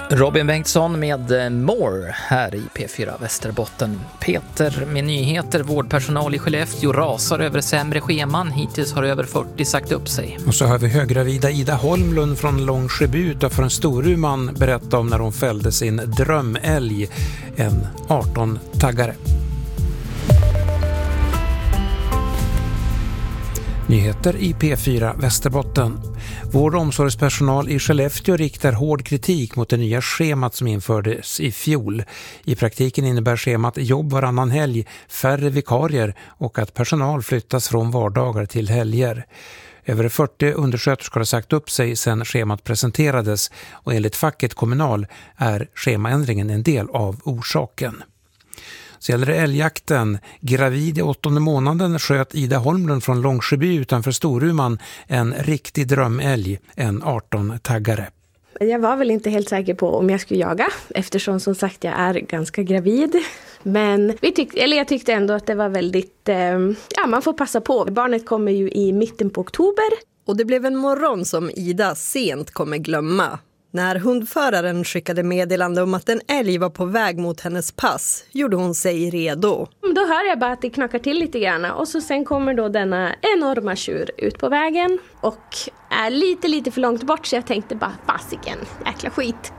Robin Bengtsson med More här i P4 Västerbotten. Peter med nyheter. Vårdpersonal i Skellefteå rasar över sämre scheman. Hittills har över 40 sagt upp sig. Och så har vi höggravida Ida Holmlund från Långsjöby utanför en Storuman berätta om när hon fällde sin drömälg, en 18-taggare. Nyheter i P4 Västerbotten. Vård- och omsorgspersonal i Skellefteå riktar hård kritik mot det nya schemat som infördes i fjol. I praktiken innebär schemat jobb varannan helg, färre vikarier och att personal flyttas från vardagar till helger. Över 40 undersköterskor har sagt upp sig sedan schemat presenterades och enligt facket Kommunal är schemaändringen en del av orsaken. Så gäller det älgjakten. Gravid i 8:e månaden sköt Ida Holmlund från Långsjöby utanför Storuman en riktig drömälg, en 18-taggare. Jag var väl inte helt säker på om jag skulle jaga eftersom som sagt jag är ganska gravid. Men jag tyckte ändå att det var väldigt, man får passa på. Barnet kommer ju i mitten på oktober. Och det blev en morgon som Ida sent kommer glömma. När hundföraren skickade meddelande om att en älg var på väg mot hennes pass gjorde hon sig redo. Då hör jag bara att det knackar till lite grann och så sen kommer då denna enorma tjur ut på vägen och är lite för långt bort så jag tänkte bara fasiken, jäkla skit,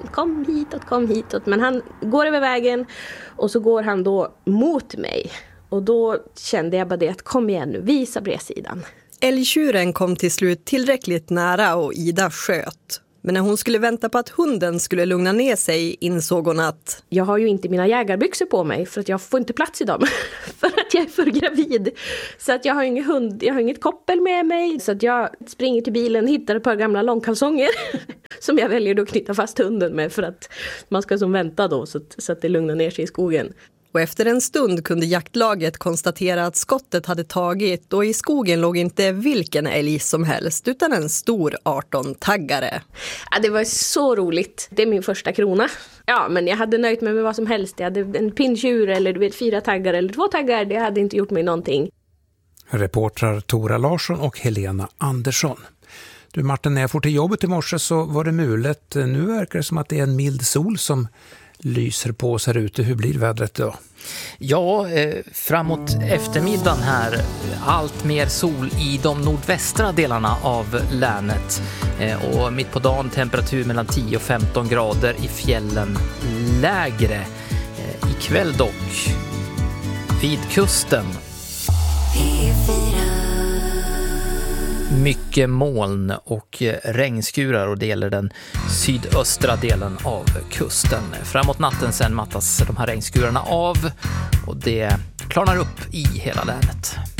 kom hitåt. Men han går över vägen och så går han då mot mig och då kände jag bara det att kom igen nu, visa bredsidan. Älgtjuren kom till slut tillräckligt nära och Ida sköt. Men när hon skulle vänta på att hunden skulle lugna ner sig insåg hon att jag har ju inte mina jägarbyxor på mig för att jag får inte plats i dem för att jag är för gravid. Så att jag har ingen hund, jag har inget koppel med mig så att jag springer till bilen, hittar ett par gamla långkalsonger som jag väljer att knyta fast hunden med för att man ska som vänta då så att det lugnar ner sig i skogen. Och efter en stund kunde jaktlaget konstatera att skottet hade tagit och i skogen låg inte vilken älg som helst utan en stor 18-taggare. Ja, det var så roligt. Det är min första krona. Ja, men jag hade nöjt mig med vad som helst. Jag hade en pinntjur eller 4 taggar eller 2 taggar. Det hade inte gjort mig någonting. Reportrar Tora Larsson och Helena Andersson. Du Martin, när jag får till jobbet i morse så var det mulet. Nu verkar det som att det är en mild sol som lyser på oss här ute. Hur blir vädret då? Ja, framåt eftermiddagen här allt mer sol i de nordvästra delarna av länet och mitt på dagen temperatur mellan 10 och 15 grader, i fjällen lägre. Ikväll dock vid kusten mycket moln och regnskurar och det gäller den sydöstra delen av kusten. Framåt natten sen mattas de här regnskurarna av och det klarnar upp i hela länet.